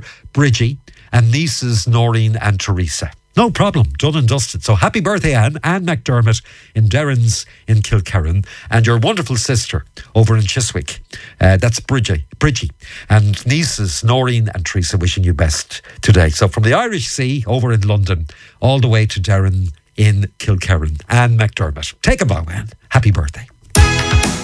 Bridgie, and nieces Noreen and Teresa. No problem, done and dusted. So happy birthday, Anne McDermott in Derrins in Kilkerran, and your wonderful sister over in Chiswick. That's Bridgie. And nieces Noreen and Teresa wishing you best today. So from the Irish Sea over in London, all the way to Derrin in Kilkerran. Anne McDermott. Take a bow, Anne. Happy birthday.